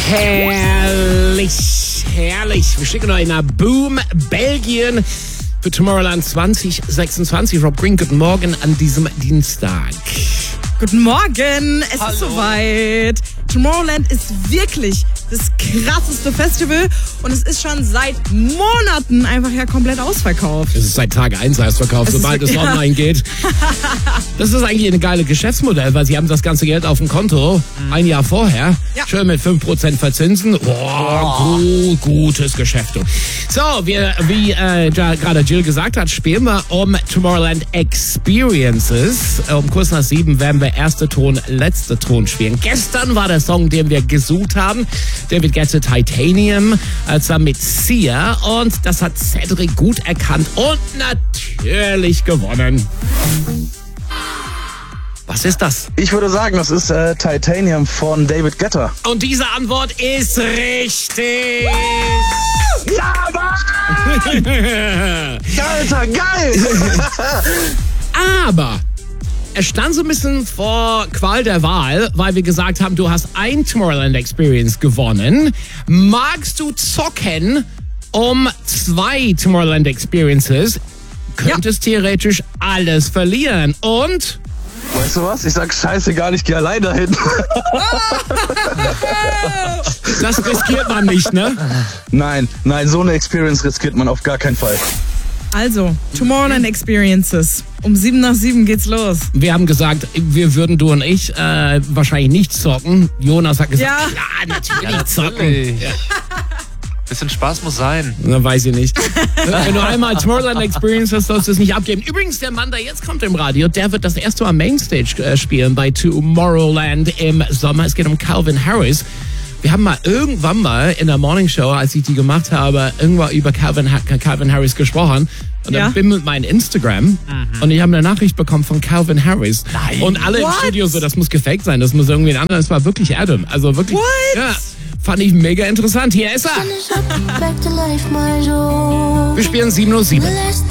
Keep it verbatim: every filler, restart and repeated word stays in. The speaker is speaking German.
Herrlich, herrlich. Wir schicken euch nach Boom, Belgien für Tomorrowland zwanzig sechsundzwanzig. Rob Green, guten Morgen an diesem Dienstag. Guten Morgen, es Hallo. ist soweit. Tomorrowland ist wirklich das krasseste Festival und es ist schon seit Monaten einfach ja komplett ausverkauft. Es ist seit Tag eins ausverkauft, Es ist- sobald es ja. online geht. Das ist eigentlich ein geiles Geschäftsmodell, weil sie haben das ganze Geld auf dem Konto ein Jahr vorher. Ja. Schön mit fünf Prozent Verzinsen. Boah, gut, gutes Geschäft. So, wir, wie äh, ja, gerade Jill gesagt hat, spielen wir um Tomorrowland Experiences. Um kurz nach sieben werden wir erster Ton, letzter Ton spielen. Gestern war der Song, den wir gesucht haben. David Guetta, Titanium, äh, zusammen mit Sia. Und das hat Cedric gut erkannt und natürlich gewonnen. Was ist das? Ich würde sagen, das ist äh, Titanium von David Guetta. Und diese Antwort ist richtig. Ja, Mann! Alter, geil! Aber es stand so ein bisschen vor Qual der Wahl, weil wir gesagt haben, du hast ein Tomorrowland Experience gewonnen. Magst du zocken um zwei Tomorrowland Experiences? Könntest theoretisch alles verlieren. Und Weißt du was? Ich sag scheißegal, ich gehe allein dahin. das riskiert man nicht, ne? Nein, nein, so eine Experience riskiert man auf gar keinen Fall. Also, Tomorrowland Experiences. Um sieben nach sieben geht's los. Wir haben gesagt, wir würden, du und ich, äh, wahrscheinlich nicht zocken. Jonas hat gesagt, Ja. klar, natürlich Ja, zocken. natürlich. Bisschen Spaß muss sein. Na, weiß ich nicht. Wenn du einmal Tomorrowland Experience hast, sollst du es nicht abgeben. Übrigens, der Mann, der jetzt kommt im Radio, der wird das erste Mal Mainstage äh, spielen bei Tomorrowland im Sommer. Es geht um Calvin Harris. Wir haben mal irgendwann mal in der Morning Show, als ich die gemacht habe, irgendwann über Calvin, ha- Calvin Harris gesprochen. Und dann Ja. bimmelt mein Instagram und ich habe eine Nachricht bekommen von Calvin Harris. Nein. Und alle What? im Studio so, das muss gefaked sein, das muss irgendwie ein anderer. Es war wirklich Adam. Also wirklich. What? Ja, fand ich mega interessant. Hier ist er. Back to life, my joy. Wir spielen sieben Uhr sieben.